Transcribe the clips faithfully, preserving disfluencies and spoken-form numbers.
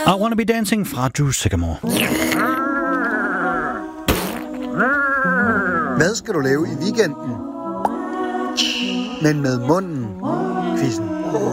I Wanna Be Dancing fra Drew Sycamore. Hvad skal du lave i weekenden? Men med munden, quizzen.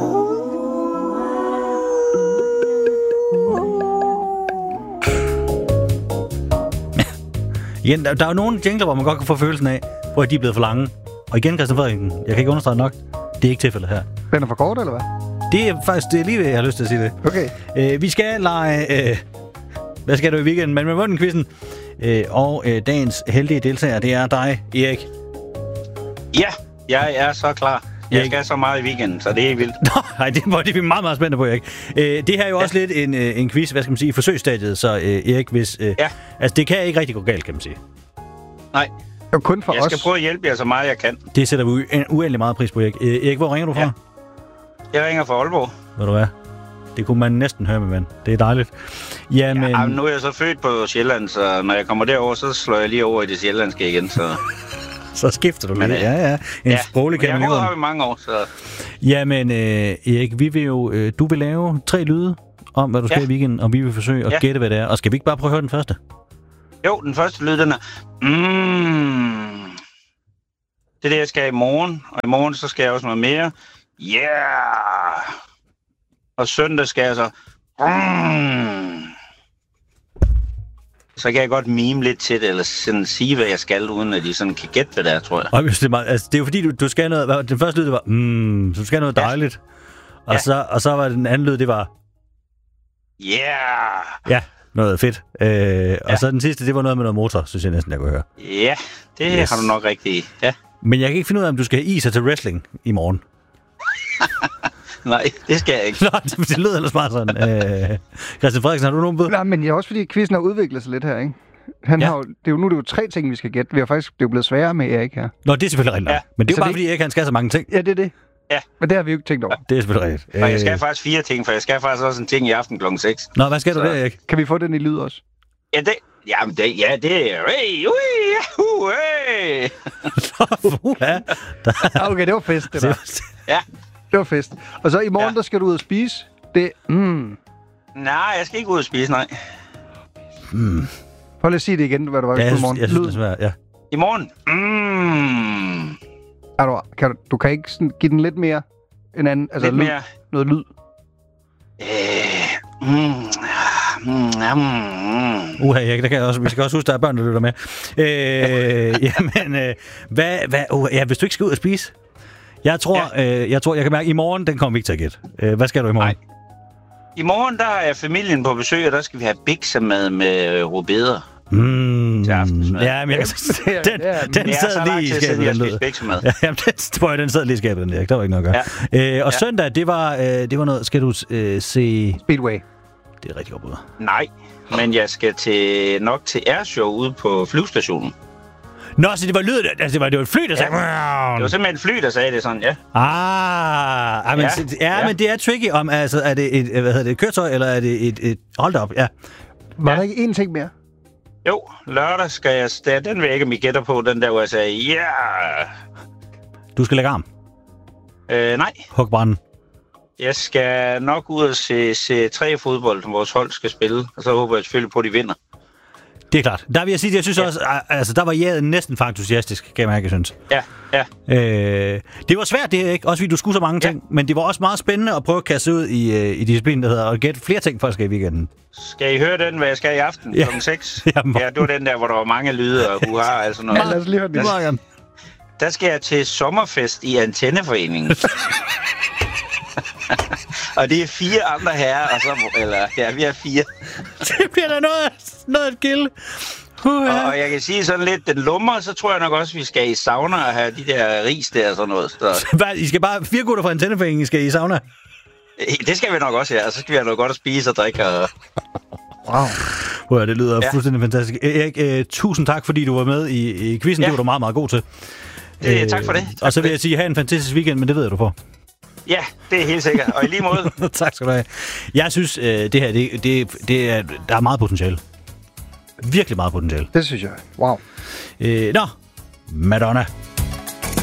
Igen, der, der er jo nogle jingler, hvor man godt kan få følelsen af, hvor de er blevet for lange. Og igen, Christian Frederiksen, jeg kan ikke understrege nok, det er ikke tilfældet her. Den er for kort, eller hvad? Det er faktisk det er lige ved, jeg har lyst til at sige det. Okay. Øh, vi skal lege, øh, hvad skal du i weekenden, men med munden-quizzen. Øh, og øh, dagens heldige deltager, det er dig, Erik. Ja, jeg er så klar. Jeg Erik. skal så meget i weekenden, så det er vildt. Nej, det, det er vi meget, meget spændte på, Erik. Øh, det her er jo ja. også lidt en, øh, en quiz, hvad skal man sige, i forsøgsstadiet, så øh, Erik, hvis... Øh, ja. Altså, det kan ikke rigtig gå galt, kan man sige. Nej. Det er kun for jeg os. skal prøve at hjælpe jer så meget, jeg kan. Det sætter vi u- uendelig meget pris på, Erik. Øh, Erik, hvor ringer du fra? Ja. Jeg ringer fra Aalborg. Ved du hvad? Det kunne man næsten høre med, mand. Det er dejligt. Jamen... Ja, nu er jeg så født på Sjælland, så når jeg kommer derover, så slår jeg lige over i det sjællandske igen, så... Så skifter du Men, lige. Ja, ja. En ja, sproglig jeg har kameleon. gået op i mange år, så... Jamen, øh, Erik, vi vil jo... Øh, du vil lave tre lyde om, hvad du skal ja. i weekenden, og vi vil forsøge at ja. gætte, hvad det er. Og skal vi ikke bare prøve at høre den første? Jo, den første lyd, den er... Mm. Det er det, jeg skal i morgen. Og i morgen, så skal jeg også noget mere. Yeah! Og søndag skal jeg så... Mm. Så kan jeg godt mime lidt til det, eller sådan sige, hvad jeg skal, uden at de sådan kan gætte, hvad det er, tror jeg. Og det, er meget, altså, det er jo fordi, du, du skal noget... Den første lyd, det var... Mm, så du skal noget dejligt. Ja. Og, ja. så, og så var den anden lyd, det var... Yeah! Ja, noget fedt. Øh, ja. Og Ja. så den sidste, det var noget med noget motor, synes jeg næsten, jeg kunne høre. Ja, det yes. har du nok rigtigt i. Ja. Men jeg kan ikke finde ud af, om du skal have is til wrestling i morgen. Nej, det skal jeg ikke. Nå, det, det lyder ellers bare sådan. Øh, Christian Frederiksen, har du nogen bud? Nej, men det er også fordi, quizzen har udviklet sig lidt her, ikke? Han Ja. har jo, det er jo nu det er jo tre ting, vi skal gætte. Vi har faktisk, det er jo blevet sværere med Erik her. Nå, det er selvfølgelig rigtigt. Ja. Ja. Men det er jo Så bare, det- fordi Erik han skal så mange ting. Ja, det er det. Ja. Men det har vi jo ikke tænkt over. Det er selvfølgelig rigtigt. Og jeg skal faktisk fire ting, for jeg skal faktisk også en ting i aften klokken seks. Nå, hvad skal du Så- der, Erik? Kan vi få den i lyd også? Ja, det... Jamen, det, ja, det er... Hey, ui, yahoo, hey. Uha. Ah, okay, det var fest, det der. Ja. Det var fest. Og så i morgen, Ja. der skal du ud og spise. Det, mm. Nej, jeg skal ikke ud og spise, nej. Mm. Prøv lige at sige det igen, hvad det var, vi Ja, jeg, skulle i morgen. jeg synes, Lyd. det er svært, ja. I morgen? Mm. Er du, kan du, du kan ikke sådan give den lidt mere en anden, altså Lidt lyd, mere. noget lyd. Øh, mm, mm, mm. Uha, Erik, der kan jeg også, vi skal også huske, der er børn, der lytter med. Øh, jamen, øh, hvad, hvad, uh, ja, hvis du ikke skal ud og spise. Jeg tror, ja. øh, jeg tror, jeg kan mærke, i morgen, den kommer vi ikke til at gætte. Øh, hvad skal du i morgen? Nej. I morgen, der er familien på besøg, og der skal vi have biksemad med øh, rødbeder. Mm, Til aftensmad. ja, men jeg, Det er- den, det er- den Det er så sad lang lige i tid siden, skabet, jeg den har lød. spist biksemad. Ja, jamen, den, tror jeg, den sad lige i skabet, den Erik. Der var ikke noget at gøre. Ja. Øh, og Ja. søndag, det var, øh, det var noget, skal du øh, se... Speedway. Det er et rigtig godt bud. Nej, men jeg skal til nok til airshow ude på flyvestationen. Nå, så det var lydet, altså det var, det var et fly, der sagde... Det var simpelthen et fly, der sagde det sådan, ja. Ah, ah men, ja, Ja, ja, ja. men det er tricky om, altså, er det et, hvad hedder det, et køretøj, eller er det et, et hold op, ja. Var Ja. der ikke én ting mere? Jo, lørdag skal jeg... Der, den vil jeg ikke, om I gætter på, den der, hvor jeg sagde, ja. Yeah! Du skal lægge arm. Øh, nej, Hug branden. jeg skal nok ud og se, se tre fodbold, som vores hold skal spille. Og så håber jeg selvfølgelig på, at de vinder. Det er klart. Der vil jeg sige, at jeg synes ja. Ja. også, altså der var jæden næsten for entusiastisk, kan jeg mærke, jeg synes. Ja, ja. Øh, det var svært det her, ikke? Også fordi du skulle så mange Ja. ting. Men det var også meget spændende at prøve at kaste ud i, øh, i disciplinen, der hedder at gætte flere ting, for at skal i weekenden. Skal I høre den, hvad jeg skal i aften Ja. klokken seks? Jamen. Ja, det var den der, hvor der var mange lyde og huha og alt sådan noget. Ja, lad os lige høre den. Det var gerne. Der skal jeg til sommerfest i Antenneforeningen. Og det er fire andre herrer, og så... Eller, ja, vi er fire. Det bliver da noget, noget at gilde. Uh, Og, og jeg kan sige sådan lidt, den lummer, så tror jeg nok også, vi skal i sauna og have de der ris der og sådan noget. Så, Hvad, I skal bare, fire gutter fra Antenneforeningen skal i sauna? det skal vi nok også, ja. Og så skal vi have noget godt at spise og drikke. Og... Wow. Wow, det lyder ja. Ja. fuldstændig fantastisk. Erik, øh, tusind tak, fordi du var med i, i quizzen. Ja. Ja. Det var du meget, meget god til. Det, tak for det. Tak og så for vil det. jeg sige, have en fantastisk weekend, men det ved jeg, du får. Ja, det er helt sikkert. Og i lige måde. Tak skal du have. Jeg synes, øh, det her, det, det, det er, der er meget potentiale. Virkelig meget potentiale. Det synes jeg. Wow. Øh, nå, Madonna.